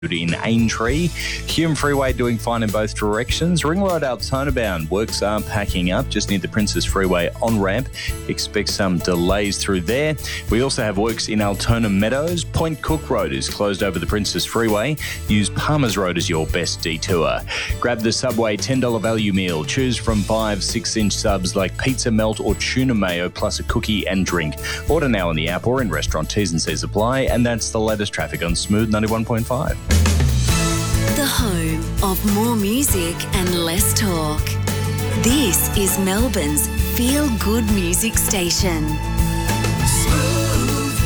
in Aintree. Hume Freeway doing fine in both directions. Ring Road Altona bound. Works are packing up just near the Princess Freeway on-ramp. Expect some delays through there. We also have works in Altona Meadows. Point Cook Road is closed over the Princess Freeway. Use Palmer's Road as your best detour. Grab the Subway $10 value meal. Choose from 5 6-inch subs like pizza melt or tuna mayo plus a cookie and drink. Order now in the app or in restaurant. T's and C's apply. And that's the latest traffic on Smooth 91.5. The home of more music and less talk. This is Melbourne's feel-good music station. Smooth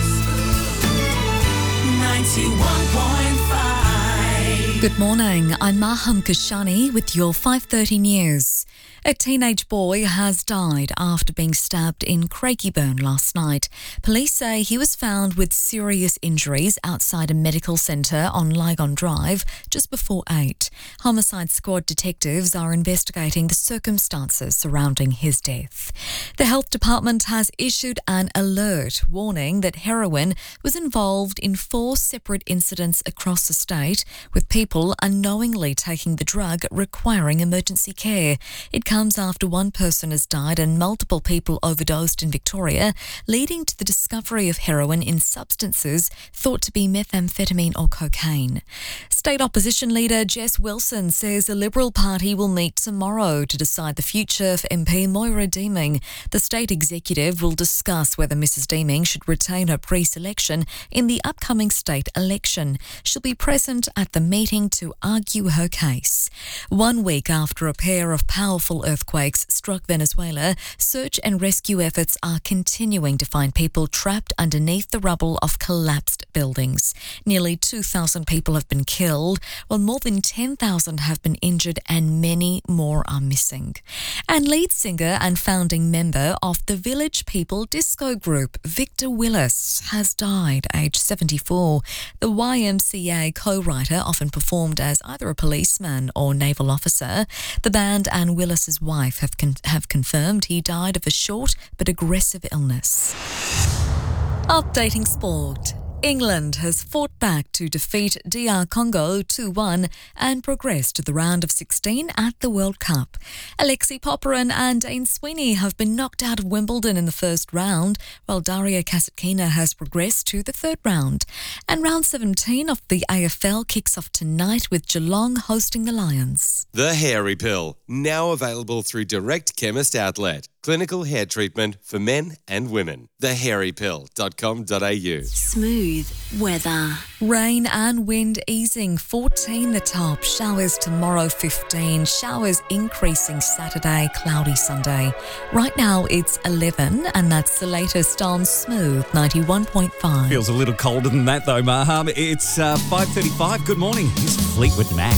91.5. Good morning, I'm Maham Kashani with your 5:30 news. A teenage boy has died after being stabbed in Craigieburn last night. Police say he was found with serious injuries outside a medical centre on Lygon Drive just before 8. Homicide Squad detectives are investigating the circumstances surrounding his death. The Health Department has issued an alert warning that heroin was involved in 4 separate incidents across the state, with people unknowingly taking the drug requiring emergency care. It comes after one person has died and multiple people overdosed in Victoria, leading to the discovery of heroin in substances thought to be methamphetamine or cocaine. State opposition leader Jess Wilson says the Liberal Party will meet tomorrow to decide the future for MP Moira Deeming. The state executive will discuss whether Mrs Deeming should retain her pre-selection in the upcoming state election. She'll be present at the meeting to argue her case. 1 week after a pair of powerful earthquakes struck Venezuela, search and rescue efforts are continuing to find people trapped underneath the rubble of collapsed buildings. Nearly 2,000 people have been killed, while more than 10,000 have been injured and many more are missing. And lead singer and founding member of the Village People disco group, Victor Willis, has died aged 74. The YMCA co-writer often performed as either a policeman or naval officer. The band and Willis's wife have confirmed he died of a short but aggressive illness. Updating sport. England has fought back to defeat DR Congo 2-1 and progress to the round of 16 at the World Cup. Alexei Popyrin and Dane Sweeney have been knocked out of Wimbledon in the first round, while Daria Kasatkina has progressed to the third round. And round 17 of the AFL kicks off tonight with Geelong hosting the Lions. The Hairy Pill, now available through Direct Chemist Outlet. Clinical hair treatment for men and women. thehairypill.com.au. Smooth weather. Rain and wind easing, 14 the top. Showers tomorrow, 15. Showers increasing Saturday, cloudy Sunday. Right now it's 11 and that's the latest on Smooth 91.5. Feels a little colder than that though, Maham. It's 5:35. Good morning. Here's Fleetwood Mac.